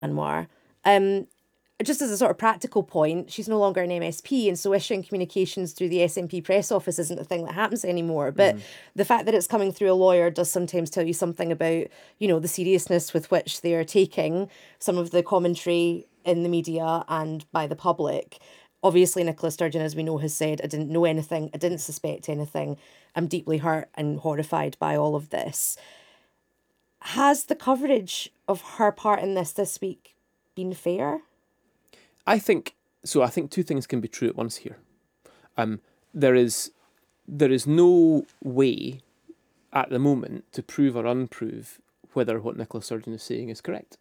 Anwar. Just as a sort of practical point, she's no longer an MSP, and so issuing communications through the SNP press office isn't a thing that happens anymore. But the fact that it's coming through a lawyer does sometimes tell you something about, the seriousness with which they are taking some of the commentary in the media and by the public. Obviously, Nicola Sturgeon, as we know, has said, I didn't know anything, I didn't suspect anything. I'm deeply hurt and horrified by all of this. Has the coverage of her part in this week been fair? I think so. I think two things can be true at once here. There is no way at the moment to prove or unprove whether what Nicola Sturgeon is saying is correct.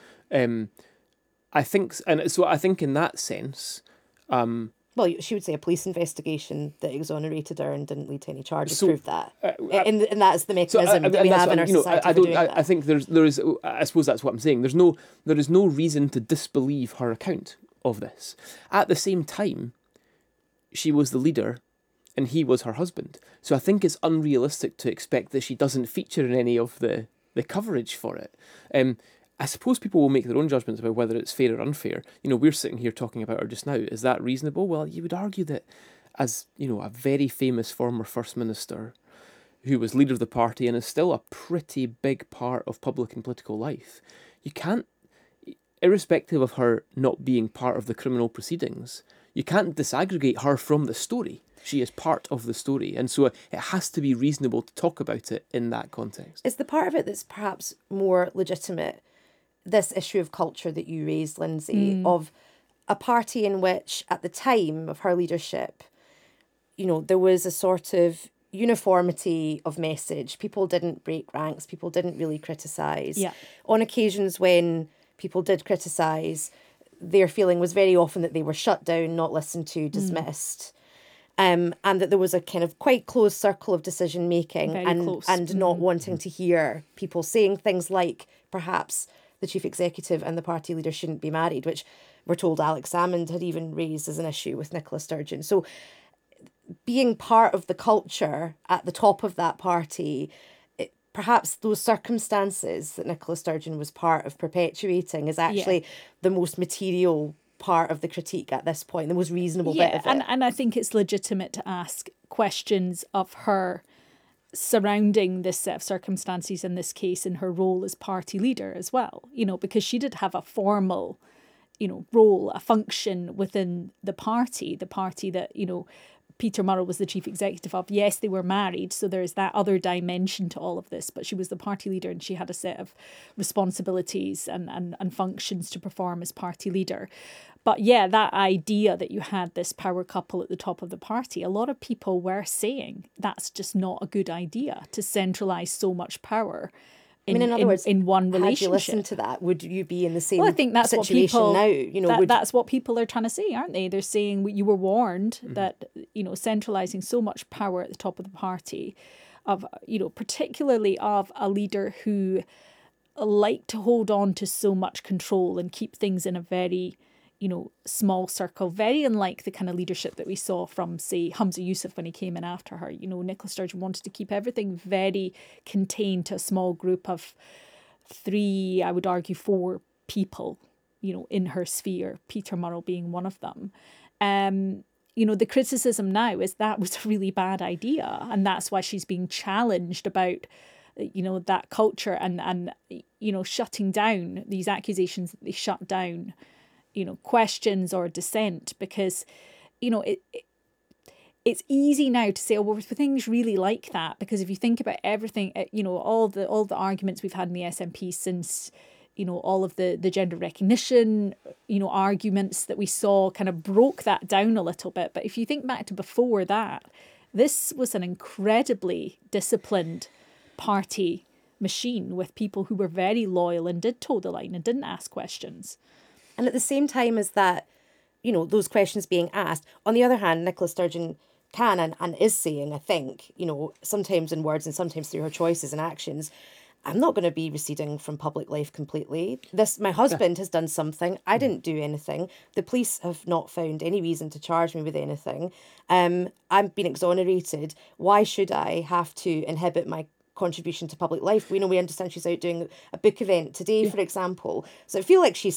I think in that sense. Well, she would say a police investigation that exonerated her and didn't lead to any charges proved that, and that's the mechanism that we have in our society. I think there is. I suppose that's what I'm saying. There is no reason to disbelieve her account of this. At the same time, she was the leader and he was her husband. So I think it's unrealistic to expect that she doesn't feature in any of the coverage for it. I suppose people will make their own judgments about whether it's fair or unfair. We're sitting here talking about her just now. Is that reasonable? Well, you would argue that as, a very famous former First Minister who was leader of the party and is still a pretty big part of public and political life, you can't, irrespective of her not being part of the criminal proceedings, you can't disaggregate her from the story. She is part of the story. And so it has to be reasonable to talk about it in that context. Is the part of it that's perhaps more legitimate this issue of culture that you raised, Lindsay, of a party in which at the time of her leadership, there was a sort of uniformity of message. People didn't break ranks. People didn't really criticise. Yeah. On occasions when people did criticise, their feeling was very often that they were shut down, not listened to, dismissed. And that there was a kind of quite close circle of decision making and not wanting to hear people saying things like perhaps the chief executive and the party leader shouldn't be married, which we're told Alex Salmond had even raised as an issue with Nicola Sturgeon. So being part of the culture at the top of that party, perhaps those circumstances that Nicola Sturgeon was part of perpetuating is actually the most material part of the critique at this point, the most reasonable bit of it. And I think it's legitimate to ask questions of her surrounding this set of circumstances in this case in her role as party leader as well, because she did have a formal, role, a function within the party that, Peter Murrell was the chief executive of. Yes, they were married, so there's that other dimension to all of this, but she was the party leader and she had a set of responsibilities and functions to perform as party leader. But yeah, that idea that you had this power couple at the top of the party, a lot of people were saying that's just not a good idea to centralise so much power in other words, in one relationship. Had you listened to that, would you be in the same I think that's situation what people, now? That's what people are trying to say, aren't they? They're saying you were warned that, centralising so much power at the top of the party, of particularly of a leader who liked to hold on to so much control and keep things in a very small circle, very unlike the kind of leadership that we saw from, say, Humza Yousaf when he came in after her. Nicola Sturgeon wanted to keep everything very contained to a small group of 3, I would argue 4 people, in her sphere, Peter Murrell being one of them. The criticism now is that was a really bad idea, and that's why she's being challenged about that culture and shutting down these accusations that they shut down questions or dissent, because it's easy now to say, oh, well, were things really like that? Because if you think about everything, all the arguments we've had in the SNP since all of the gender recognition arguments that we saw kind of broke that down a little bit. But if you think back to before that, this was an incredibly disciplined party machine with people who were very loyal and did toe the line and didn't ask questions. And at the same time as that, those questions being asked, on the other hand, Nicola Sturgeon can and is saying, I think, sometimes in words and sometimes through her choices and actions, I'm not going to be receding from public life completely. My husband has done something. I didn't do anything. The police have not found any reason to charge me with anything. I've been exonerated. Why should I have to inhibit my contribution to public life? We understand she's out doing a book event today, for example. So I feel like she's